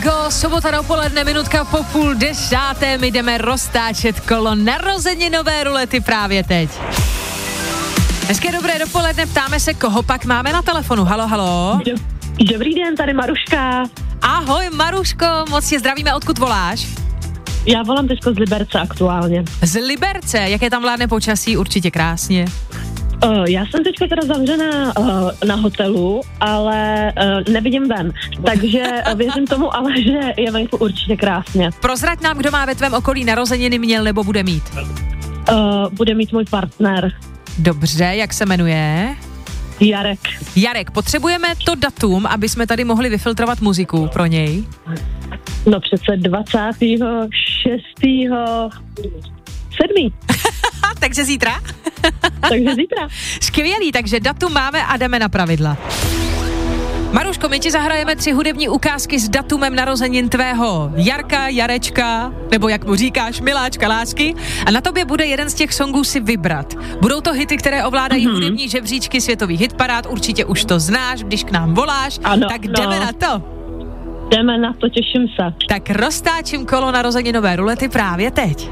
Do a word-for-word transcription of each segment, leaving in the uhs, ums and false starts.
Chicago, sobota dopoledne, minutka po půl desáté, my jdeme roztáčet kolo narozeninové rulety právě teď. Hezké dobré dopoledne, ptáme se, koho pak máme na telefonu. Halo, halo. Dobrý den, tady Maruška. Ahoj Maruško, moc tě zdravíme, odkud voláš? Já volám teďko z Liberce aktuálně. Z Liberce, jaké tam vládne počasí? Určitě krásně. Uh, já jsem teďka teda zavřená uh, na hotelu, ale uh, nevidím ven, takže uh, věřím tomu, ale že je venku určitě krásně. Prozrať nám, kdo má ve tvém okolí narozeniny, měl nebo bude mít. Uh, bude mít můj partner. Dobře, jak se jmenuje? Jarek. Jarek, potřebujeme to datum, aby jsme tady mohli vyfiltrovat muziku pro něj. No přece dvacátého šestého sedmého Takže zítra? Takže zítra. Skvělý, takže datum máme a jdeme na pravidla. Maruško, my ti zahrajeme tři hudební ukázky s datumem narozenin tvého Jarka, Jarečka, nebo jak mu říkáš, miláčka lásky. A na tobě bude jeden z těch songů si vybrat. Budou to hity, které ovládají mm-hmm. hudební žebříčky světových hitparád, určitě už to znáš, když k nám voláš, ano, tak jdeme no. na to. Jdeme na to, těším se. Tak roztáčím kolo narozeninové rulety právě teď.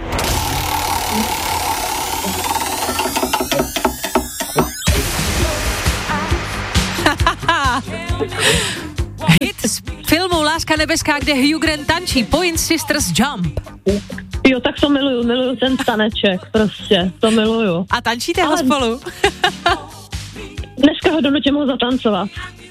Hit z filmu Láska nebeská, kde Hugh Grant tančí, Point Sisters Jump. Jo, tak to miluju, miluju ten taneček, prostě, to miluju. A tančíte ho Ale... spolu? Dneska ho donutím ho zatancovat.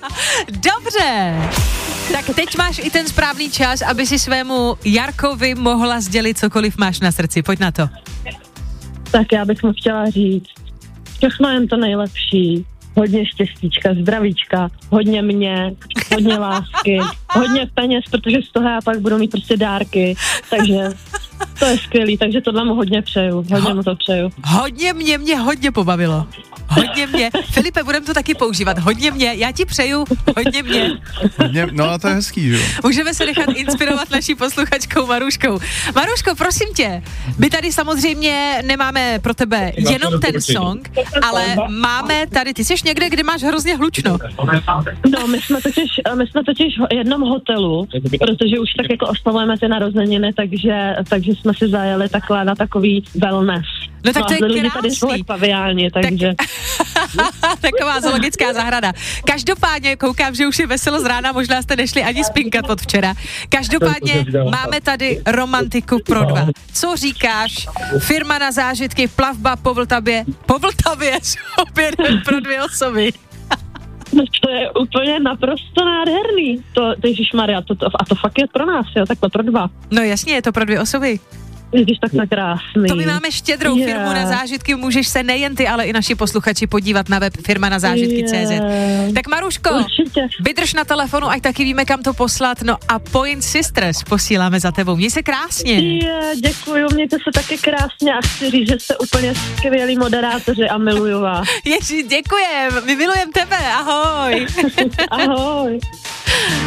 Dobře. Tak teď máš i ten správný čas, aby si svému Jarkovi mohla sdělit cokoliv máš na srdci. Pojď na to. Tak já bych mu chtěla říct, všechno jen to nejlepší. Hodně štěstíčka, zdravíčka, hodně mě, hodně lásky, hodně peněz, protože z toho já pak budu mít prostě dárky, takže to je skvělý, takže tohle mu hodně přeju, hodně Ho- mu to přeju. Hodně mě, mě hodně pobavilo. Hodně mě. Filipe, budem to taky používat. Hodně mě, já ti přeju, hodně mě. Hodně, no a to je hezký, že jo? Můžeme se nechat inspirovat naší posluchačkou Maruškou. Maruško, prosím tě, my tady samozřejmě nemáme pro tebe jenom ten song, ale máme tady, ty jsi někde, kde máš hrozně hlučno. No, my jsme totiž, my jsme totiž v jednom hotelu, protože už tak jako oslavujeme ty narozeniny, takže, takže jsme si zajeli takhle na takový wellness. No tak to je krásný. Tady jsou jak paviálně, takže... Tak... Taková zoologická zahrada. Každopádně koukám, že už je veselo z rána, možná jste nešli ani spinkat od včera. Každopádně máme tady romantiku pro dva. Co říkáš? Firma na zážitky, plavba po Vltavě. Po Vltavě oběden pro dvě osoby. No to je úplně naprosto nádherný. To, ježišmarja, to, to, a to fakt je pro nás, jo, takhle pro dva. No jasně, je to pro dvě osoby. Ježiš, tak to krásný. To my máme štědrou yeah. firmu na zážitky, můžeš se nejen ty, ale i naši posluchači podívat na web firma na zážitky tečka cé zet. Yeah. Tak Maruško, určitě. Vydrž na telefonu, ať taky víme, kam to poslat. No a Point Sisters posíláme za tebou. Měj se krásně. Yeah, děkuju, mějte se taky krásně a chci říct, že jste úplně skvělí moderátoři a miluju vás. Ježi, děkujem, my milujeme tebe, ahoj. Ahoj.